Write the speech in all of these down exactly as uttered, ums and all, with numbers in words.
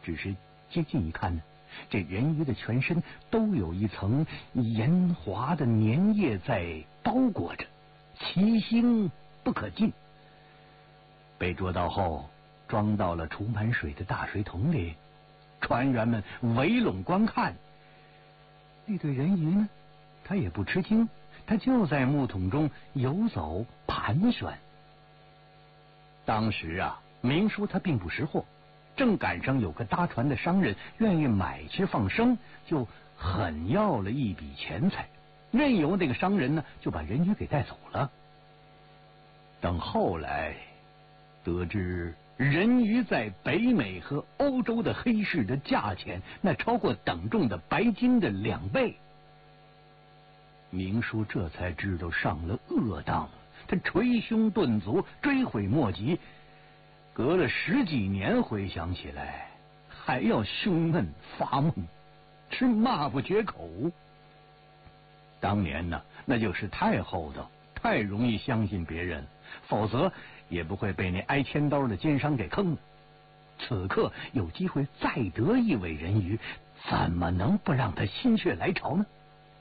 只是接近一看呢，这人鱼的全身都有一层盐滑的粘液在包裹着，奇腥不可近。被捉到后，装到了储满水的大水桶里，船员们围拢观看。那对人鱼呢，他也不吃惊，他就在木桶中游走盘旋。当时啊，明叔他并不识货，正赶上有个搭船的商人愿意买去放生，就狠要了一笔钱财，任由那个商人呢就把人鱼给带走了。等后来得知人鱼在北美和欧洲的黑市的价钱，那超过等重的白金的两倍，明叔这才知道上了恶当，他捶胸顿足，追悔莫及。隔了十几年回想起来，还要胸闷发梦，是骂不绝口。当年呢，那就是太厚道，太容易相信别人，否则也不会被那挨千刀的奸商给坑了。此刻有机会再得一尾人鱼，怎么能不让他心血来潮呢？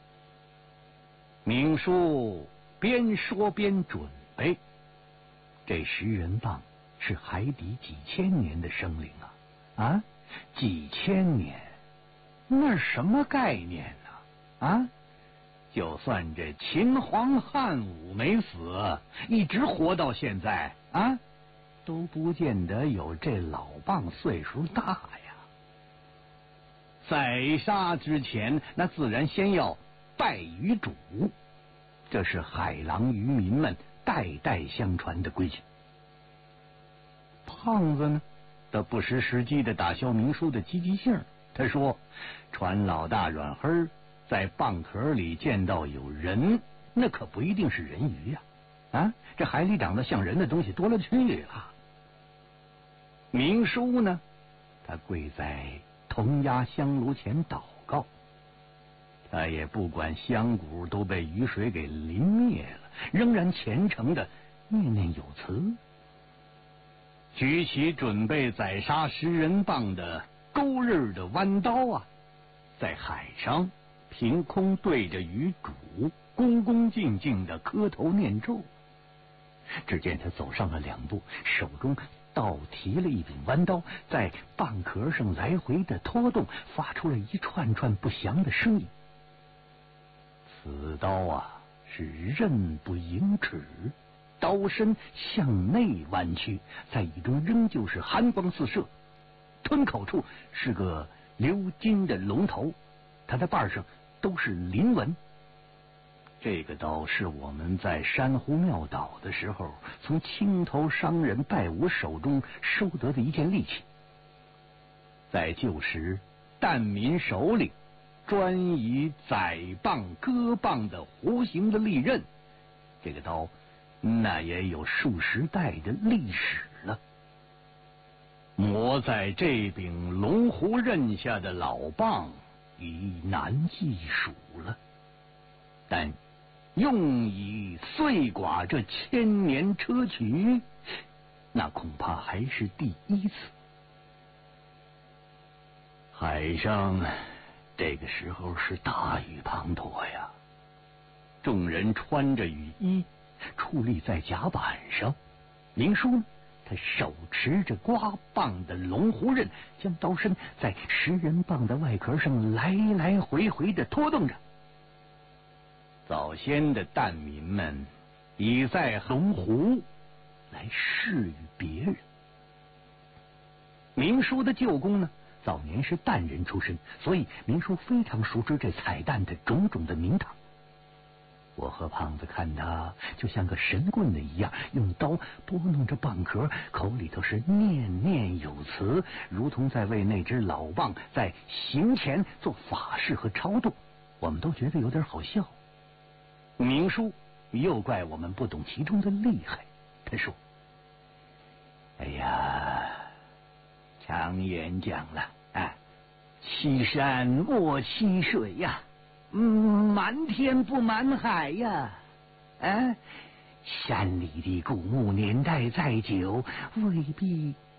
明叔边说边准备，这食人蚌是海底几千年的生灵啊啊，几千年，那什么概念呢？啊，就算这秦皇汉武没死，一直活到现在啊，都不见得有这老蚌岁数大呀。宰杀之前，那自然先要拜鱼主，这是海狼渔民们代代相传的规矩。胖子呢，他不失时机的打消明叔的积极性。他说：“船老大软黑在蚌壳里见到有人，那可不一定是人鱼呀！啊，这海里长得像人的东西多了去了。”明叔呢，他跪在铜压香炉前祷告，他也不管香骨都被雨水给淋灭了，仍然虔诚的念念有词。举起准备宰杀食人蚌的钩刃的弯刀啊，在海上凭空对着鱼主恭恭敬敬的磕头念咒。只见他走上了两步，手中倒提了一柄弯刀，在蚌壳上来回的拖动，发出了一串串不祥的声音。此刀啊，是刃不盈齿，刀身向内弯曲，在雨中仍旧是寒光四射。吞口处是个鎏金的龙头，它的瓣上都是鳞纹。这个刀是我们在珊瑚庙岛的时候从青头商人拜武手中收得的一件利器。在旧时，疍民首领专以宰蚌割蚌的弧形的利刃，这个刀那也有数十代的历史了。磨在这柄龙弧刃下的老蚌已难计数了，但用以碎剐这千年砗磲，那恐怕还是第一次。海上这个时候是大雨滂沱呀，众人穿着雨衣矗立在甲板上。明叔呢，他手持着刮蚌的龙弧刃，将刀身在食人蚌的外壳上来来回回的拖动着。早先的疍民们已在龙弧来示于别人。明叔的舅公呢，早年是疍人出身，所以明叔非常熟知这彩蛋的种种的名堂。我和胖子看他就像个神棍的一样，用刀拨弄着蚌壳，口里头是念念有词，如同在为那只老蚌在行前做法事和超度。我们都觉得有点好笑。明叔又怪我们不懂其中的厉害，他说：“哎呀，常言讲了啊，欺山莫欺水呀，嗯，瞒天不瞒海呀，啊，山里的古墓年代再久，未必